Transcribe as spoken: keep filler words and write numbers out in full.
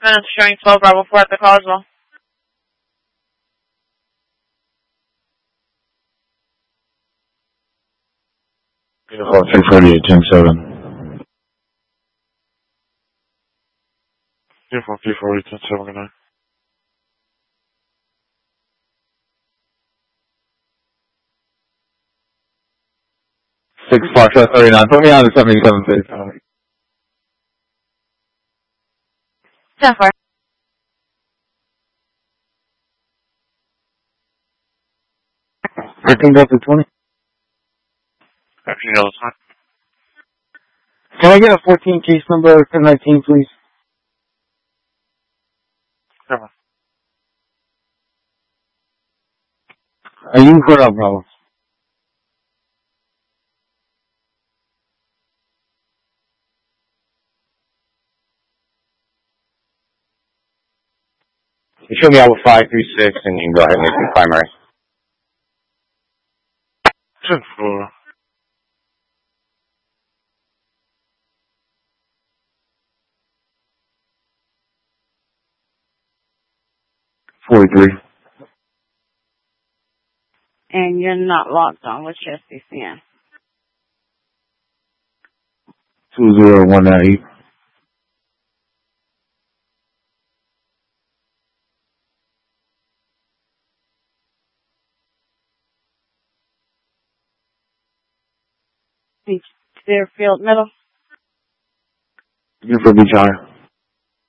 minutes showing twelve Bravo four at the Causewell. Beautiful, three forty-eight, ten seven. Beautiful, three forty-eight, ten seven, good night. Six Foxtrot thirty-nine. Put me on the seventy-seven, please. ten four. thirteen Delta twenty. thirteen Delta twenty. Can I get a fourteen case number ten nineteen, please? Sure. Are you caught up, Bravo? You show me out with five three six, and you can go ahead and make the primary. ten four. forty-three. And you're not logged on. What's your S C C N? two zero one eight. Deerfield Middle. Beautiful Beach High.